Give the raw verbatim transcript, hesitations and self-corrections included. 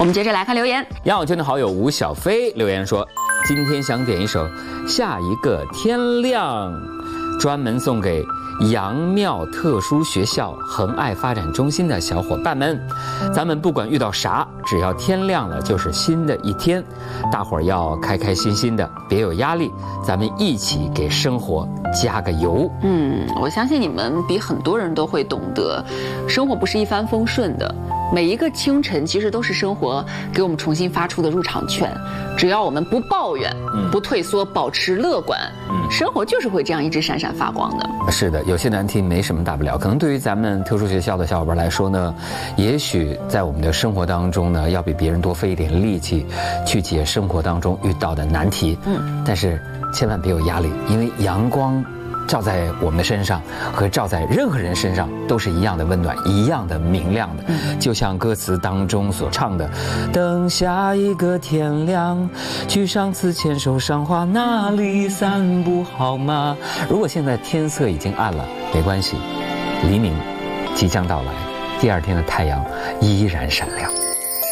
我们接着来看留言。 杨小圈的好友吴小飞留言说，今天想点一首《下一个天亮》，专门送给杨庙特殊学校恒爱发展中心的小伙伴们。咱们不管遇到啥，只要天亮了就是新的一天，大伙儿要开开心心的，别有压力，咱们一起给生活加个油。 嗯，我相信你们比很多人都会懂得，生活不是一帆风顺的，每一个清晨其实都是生活给我们重新发出的入场券。只要我们不抱怨、嗯、不退缩，保持乐观，嗯，生活就是会这样一直闪闪发光的。 是的，有些难题没什么大不了，可能对于咱们特殊学校的小伙伴来说呢，也许在我们的生活当中呢，要比别人多费一点力气去解生活当中遇到的难题。嗯，但是千万别有压力，因为阳光照在我们的身上和照在任何人身上都是一样的温暖，一样的明亮的。嗯，就像歌词当中所唱的，等下一个天亮，去上次牵手赏花那里散步好吗？如果现在天色已经暗了，没关系，黎明即将到来，第二天的太阳依然闪亮。